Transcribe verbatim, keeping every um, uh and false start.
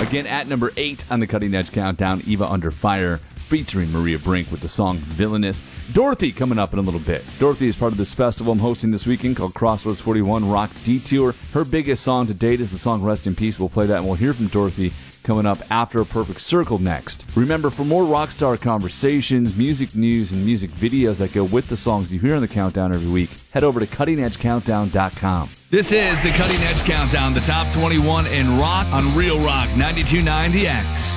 Again, at number eight on the Cutting Edge Countdown, Eva Under Fire, featuring Maria Brink with the song Villainous. Dorothy coming up in a little bit. Dorothy is part of this festival I'm hosting this weekend called Crossroads forty-one Rock Detour. Her biggest song to date is the song Rest in Peace. We'll play that and we'll hear from Dorothy coming up after A Perfect Circle next. Remember, for more Rockstar conversations, music news, and music videos that go with the songs you hear on the Countdown every week, head over to cutting edge countdown dot com. This is the Cutting Edge Countdown, the top twenty-one in rock on Real Rock ninety-two point nine The X.